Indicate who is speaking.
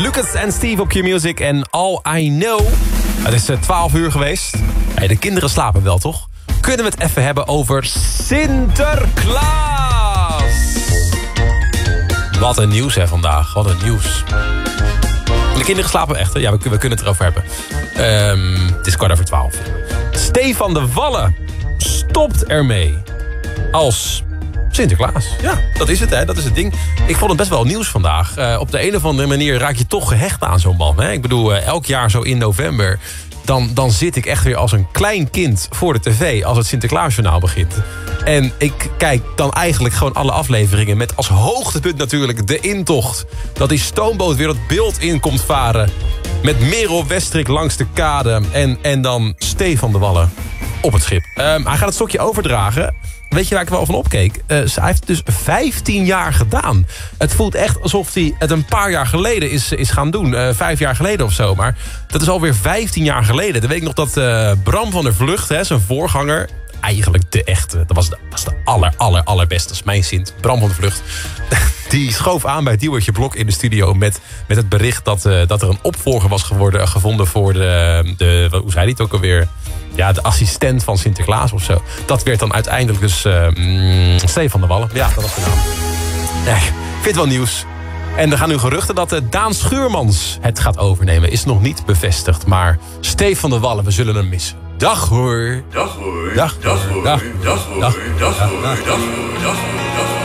Speaker 1: Lucas en Steve op Q-Music en All I Know. Het is 12 uur geweest. Hey, de kinderen slapen wel, toch? Kunnen we het even hebben over Sinterklaas? Wat een nieuws, hè, vandaag. Wat een nieuws. De kinderen slapen echt, hè? Ja, we kunnen het erover hebben. Het is 11:15. Stefan de Wallen stopt ermee als Sinterklaas. Ja, dat is het, hè. Dat is het ding. Ik vond het best wel nieuws vandaag. Op de een of andere manier raak je toch gehecht aan zo'n man. Hè? Ik bedoel, elk jaar zo in november... Dan zit ik echt weer als een klein kind voor de tv als het Sinterklaasjournaal begint. En ik kijk dan eigenlijk gewoon alle afleveringen met als hoogtepunt natuurlijk de intocht. Dat die stoomboot weer dat beeld in komt varen. Met Merel Westrik langs de kade en dan Stefan de Wallen op het schip. Hij gaat het stokje overdragen. Weet je waar ik wel van opkeek? Hij heeft het dus 15 jaar gedaan. Het voelt echt alsof hij het een paar jaar geleden is gaan doen. 5 jaar geleden of zo. Maar dat is alweer 15 jaar geleden. Dan weet ik nog dat Bram van der Vlucht, hè, zijn voorganger... eigenlijk de echte, dat was de allerbeste, is mijn Sint. Bram van der Vlucht. Die schoof aan bij Diewertje Blok in de studio... met het bericht dat er een opvolger was gevonden voor de hoe zei hij het ook alweer... Ja, de assistent van Sinterklaas of zo. Dat werd dan uiteindelijk dus Stefan de Wallen. Ja, dat was de naam. Ja, ik vind het wel nieuws. En er gaan nu geruchten dat Daan Schuurmans het gaat overnemen. Is nog niet bevestigd, maar Stefan de Wallen, we zullen hem missen. Dag hoor.
Speaker 2: Dag hoor.
Speaker 1: Dag hoor.
Speaker 2: Dag hoor. Dag hoor. Dag hoor. Dag hoor. Dag hoor.